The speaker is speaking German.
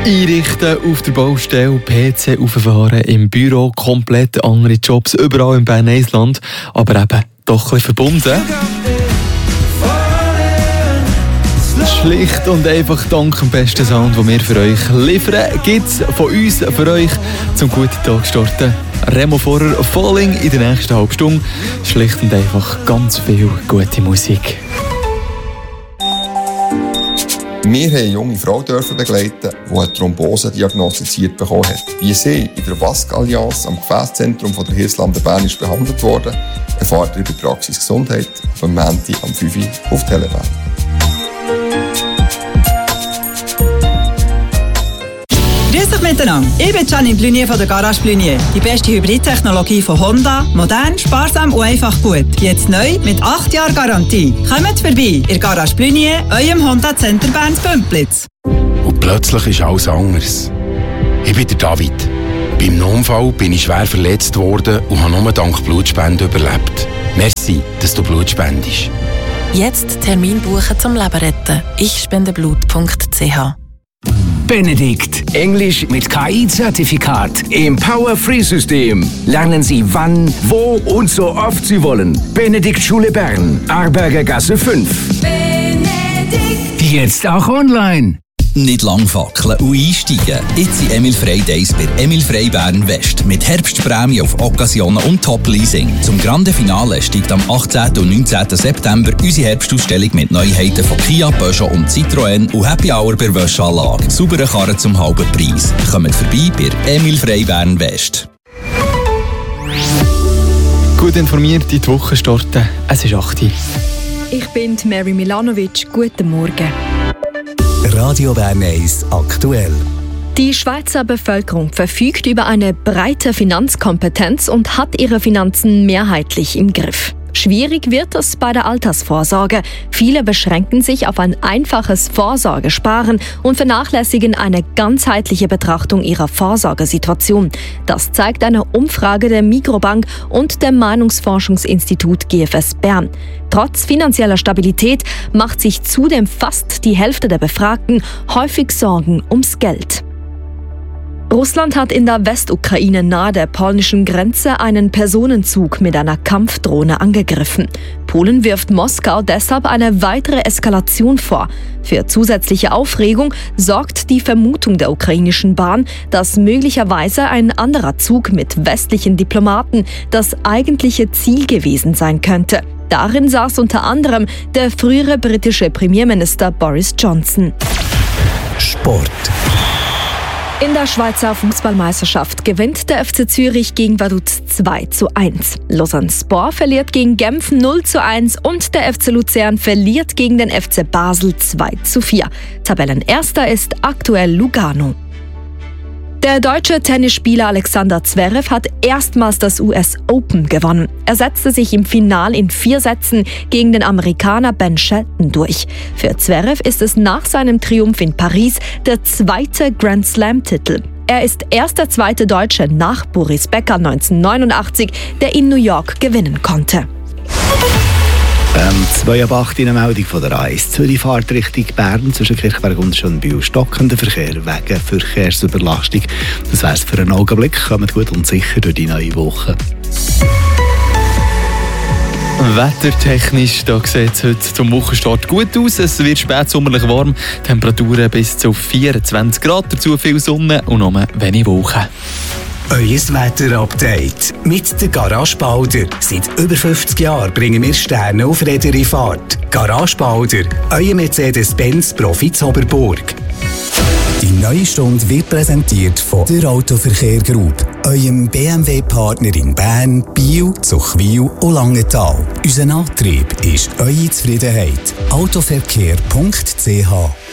Einrichten auf der Baustelle, PC auffahren, im Büro, komplett andere Jobs, überall im Bern-Eisland, aber eben doch ein bisschen verbunden. Schlicht und einfach dank dem besten Sound, den wir für euch liefern, gibt es von uns für euch zum guten Tag starten. Remo Vorer, Falling in der nächsten halben Stunde. Schlicht und einfach ganz viel gute Musik. Wir haben eine junge Frau begleiten, die eine Thrombose diagnostiziert bekommen hat. Wie sie in der Vasc-Allianz am Gefäßzentrum von der Hirslanden Bern ist behandelt wurde, erfahrt ihr bei Praxis Gesundheit am Montag am 5 Uhr auf Telebahn. Grüß euch miteinander. Ich bin Janine Blunier von der Garage Blunier. Die beste Hybridtechnologie von Honda. Modern, sparsam und einfach gut. Jetzt neu mit 8 Jahren Garantie. Kommt vorbei in Garage Blunier, eurem Honda Center Bern Bümplitz. Und plötzlich ist alles anders. Ich bin der David. Beim Notfall bin ich schwer verletzt worden und habe nur dank Blutspende überlebt. Merci, dass du Blut spendest. Jetzt Termin buchen zum Leben retten. ichspendeblut.ch. Benedikt. Englisch mit KI-Zertifikat im Power-Free-System. Lernen Sie wann, wo und so oft Sie wollen. Benedikt Schule Bern. Arberger Gasse 5. Benedikt. Jetzt auch online. Nicht lang fackeln und einsteigen. Jetzt sind Emil Frey Days bei Emil Frey Bern West. Mit Herbstprämie auf Occasionen und Top-Leasing. Zum Grande Finale steigt am 18. und 19. September unsere Herbstausstellung mit Neuheiten von Kia, Peugeot und Citroën und Happy Hour bei Wäscheanlage. Saubere Karren zum halben Preis. Kommt vorbei bei Emil Frey Bern West. Gut informiert in die Woche starten. Es ist 8 Uhr. Ich bin Mary Milanovic. Guten Morgen. Radio Bern 1 aktuell. Die Schweizer Bevölkerung verfügt über eine breite Finanzkompetenz und hat ihre Finanzen mehrheitlich im Griff. Schwierig wird es bei der Altersvorsorge. Viele beschränken sich auf ein einfaches Vorsorgesparen und vernachlässigen eine ganzheitliche Betrachtung ihrer Vorsorgesituation. Das zeigt eine Umfrage der Mikrobank und dem Meinungsforschungsinstitut GFS Bern. Trotz finanzieller Stabilität macht sich zudem fast die Hälfte der Befragten häufig Sorgen ums Geld. Russland hat in der Westukraine nahe der polnischen Grenze einen Personenzug mit einer Kampfdrohne angegriffen. Polen wirft Moskau deshalb eine weitere Eskalation vor. Für zusätzliche Aufregung sorgt die Vermutung der ukrainischen Bahn, dass möglicherweise ein anderer Zug mit westlichen Diplomaten das eigentliche Ziel gewesen sein könnte. Darin saß unter anderem der frühere britische Premierminister Boris Johnson. Sport. In der Schweizer Fußballmeisterschaft gewinnt der FC Zürich gegen Vaduz 2:1. Lausanne-Sport verliert gegen Genf 0:1 und der FC Luzern verliert gegen den FC Basel 2:4. Tabellenerster ist aktuell Lugano. Der deutsche Tennisspieler Alexander Zverev hat erstmals das US Open gewonnen. Er setzte sich im Finale in 4 Sätzen gegen den Amerikaner Ben Shelton durch. Für Zverev ist es nach seinem Triumph in Paris der 2. Grand Slam-Titel. Er ist erst der 2. Deutsche nach Boris Becker 1989, der in New York gewinnen konnte. 2 ab 8 in der Meldung von der A1 Zürich Fahrt Richtung Bern zwischen Kirchberg und Schönbühl stockender Verkehr wegen Verkehrsüberlastung. Das wär's für einen Augenblick. Kommt gut und sicher durch die neue Woche. Wettertechnisch, da sieht es heute zum Wochenstart gut aus. Es wird spätsommerlich warm, Temperaturen bis zu 24 Grad, dazu viel Sonne und nur wenig Wolken. Euer Wetter-Update mit der Garage Balder. Seit über 50 Jahren bringen wir Sterne auf redere Fahrt. Garage Balder, euer Mercedes-Benz Profi Zoberburg. Die neue Stunde wird präsentiert von der Autoverkehr Group, eurem BMW-Partner in Bern, Biel, Zuchwil und Langenthal. Unser Antrieb ist eure Zufriedenheit. Autoverkehr.ch